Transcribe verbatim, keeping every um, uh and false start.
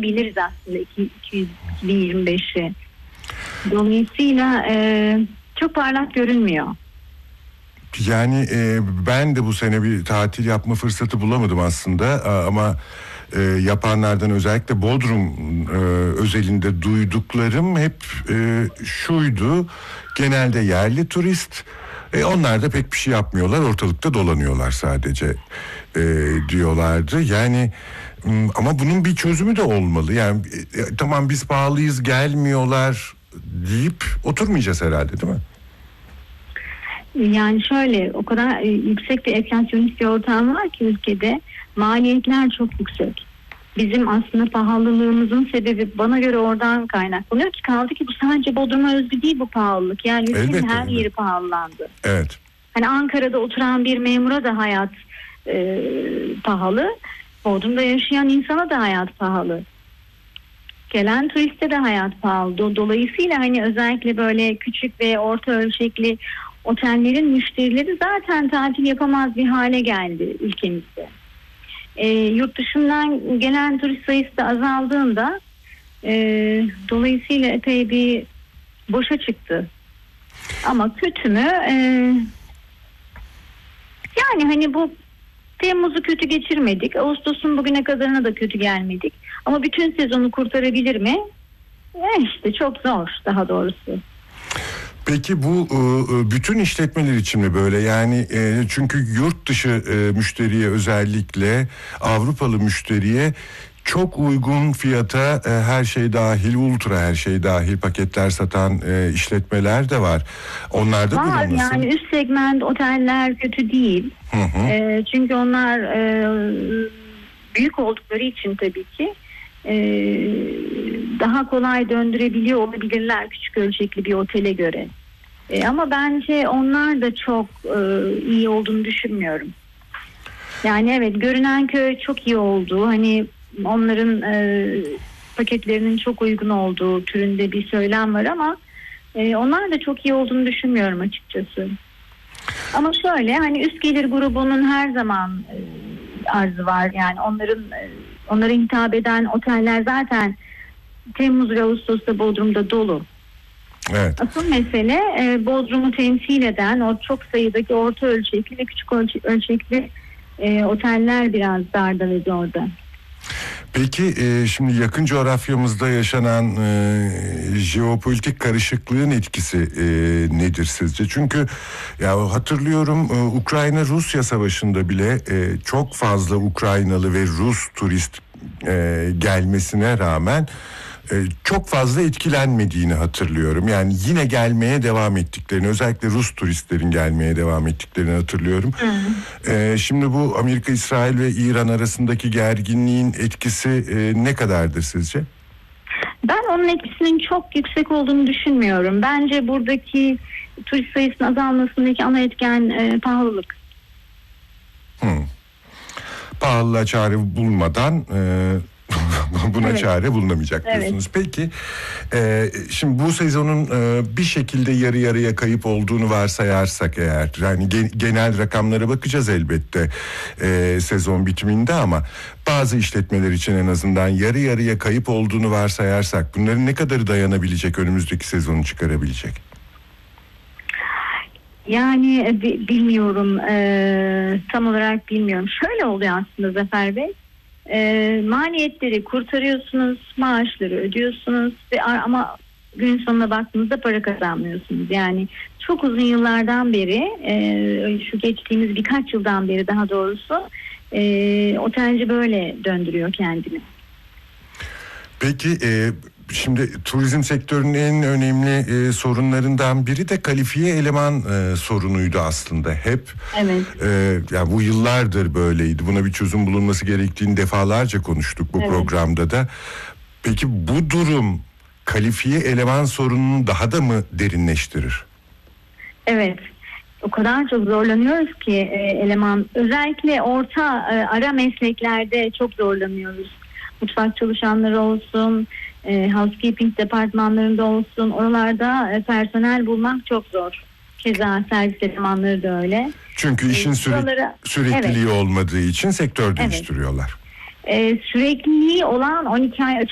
diyebiliriz aslında iki bin yirmi beşi. Dolayısıyla e, çok parlak görünmüyor. Yani e, ben de bu sene bir tatil yapma fırsatı bulamadım aslında ama e, yapanlardan özellikle Bodrum e, özelinde duyduklarım hep e, şuydu: genelde yerli turist, e, onlar da pek bir şey yapmıyorlar, ortalıkta dolanıyorlar sadece e, diyorlardı. Yani ama bunun bir çözümü de olmalı. Yani e, tamam biz pahalıyız gelmiyorlar deyip oturmayacağız herhalde, değil mi? Yani şöyle, o kadar e, yüksek bir enflasyonist bir ortam var ki ülkede, maliyetler çok yüksek. Bizim aslında pahalılığımızın sebebi bana göre oradan kaynaklanıyor ki, kaldı ki bu sadece Bodrum'a özgü değil bu pahalılık. Yani ülkenin her yeri pahalandı. Evet. Hani Ankara'da oturan bir memura da hayat e, pahalı. Bodrum'da yaşayan insana da hayat pahalı. Gelen turiste de hayat pahalı. Dolayısıyla hani özellikle böyle küçük ve orta ölçekli otellerin müşterileri zaten tatil yapamaz bir hale geldi ülkemizde. E, yurt dışından gelen turist sayısı da azaldığında e, dolayısıyla epey bir boşa çıktı. Ama kötü mü? E, yani hani bu Temmuz'u kötü geçirmedik. Ağustos'un bugüne kadarına da kötü gelmedik. Ama bütün sezonu kurtarabilir mi? E işte çok zor, daha doğrusu. Peki bu bütün işletmeler için mi böyle? Yani çünkü yurt dışı müşteriye, özellikle Avrupalı müşteriye çok uygun fiyata her şey dahil, ultra her şey dahil paketler satan işletmeler de var. Onlarda durum nasıl? Yani üst segment oteller kötü değil. Hı hı. E, çünkü onlar e, büyük oldukları için tabii ki e, daha kolay döndürebiliyor olabilirler küçük ölçekli bir otele göre. E, ama bence onlar da çok e, iyi olduğunu düşünmüyorum. Yani evet, görünen köy çok iyi oldu. Hani onların e, paketlerinin çok uygun olduğu türünde bir söylem var ama e, onlar da çok iyi olduğunu düşünmüyorum açıkçası. Ama şöyle, hani üst gelir grubunun her zaman e, arzı var. Yani onların e, onlara hitap eden oteller zaten Temmuz ve Ağustos'ta Bodrum'da dolu. Evet. Asıl mesele e, Bodrum'u temsil eden o çok sayıdaki orta ölçekli ve küçük ölçekli e, oteller biraz darda ve zorda. Peki e, şimdi yakın coğrafyamızda yaşanan e, jeopolitik karışıklığın etkisi e, nedir sizce? Çünkü ya hatırlıyorum e, Ukrayna-Rusya savaşında bile e, çok fazla Ukraynalı ve Rus turist e, gelmesine rağmen e, çok fazla etkilenmediğini hatırlıyorum. Yani yine gelmeye devam ettiklerini, özellikle Rus turistlerin gelmeye devam ettiklerini hatırlıyorum. E, şimdi bu Amerika, İsrail ve İran arasındaki gerginliğin etkisi e, ne kadardır sizce? Ben onun etkisinin çok yüksek olduğunu düşünmüyorum. Bence buradaki turist sayısının azalmasındaki ana etken e, pahalılık. Hmm. Pahalılığa çare bulmadan e, buna evet. çare bulunamayacak diyorsunuz. Evet. Peki e, şimdi bu sezonun e, bir şekilde yarı yarıya kayıp olduğunu varsayarsak eğer, yani gen, genel rakamlara bakacağız elbette e, sezon bitiminde, ama bazı işletmeler için en azından yarı yarıya kayıp olduğunu varsayarsak bunların ne kadarı dayanabilecek, önümüzdeki sezonu çıkarabilecek? Yani bilmiyorum, e, tam olarak bilmiyorum. Şöyle oluyor aslında Zafer Bey. E, maliyetleri kurtarıyorsunuz, maaşları ödüyorsunuz ve ama gün sonuna baktığınızda para kazanmıyorsunuz. Yani çok uzun yıllardan beri, e, şu geçtiğimiz birkaç yıldan beri daha doğrusu, e, otelci böyle döndürüyor kendini. Peki e, şimdi turizm sektörünün en önemli e, sorunlarından biri de kalifiye eleman e, sorunuydu aslında hep. Evet. E, yani bu yıllardır böyleydi. Buna bir çözüm bulunması gerektiğini defalarca konuştuk bu evet. programda da. Peki bu durum kalifiye eleman sorununu daha da mı derinleştirir? Evet. O kadar çok zorlanıyoruz ki e, eleman, özellikle orta e, ara mesleklerde çok zorlanıyoruz. Mutfak çalışanları olsun, e, housekeeping departmanlarında olsun, oralarda e, personel bulmak çok zor. Keza servis elemanları da öyle. Çünkü işin e, süre, buralara, sürekliliği evet. olmadığı için sektör değiştiriyorlar. Evet. E, sürekliliği olan on iki ay açık